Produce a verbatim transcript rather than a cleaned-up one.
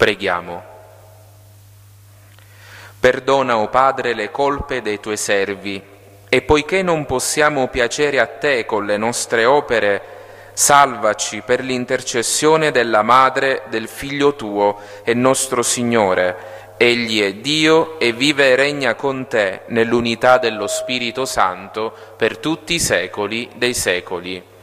Preghiamo. Perdona, o Padre, le colpe dei Tuoi servi, e poiché non possiamo piacere a Te con le nostre opere, salvaci per l'intercessione della Madre del Figlio Tuo e nostro Signore. Egli è Dio e vive e regna con Te nell'unità dello Spirito Santo per tutti i secoli dei secoli.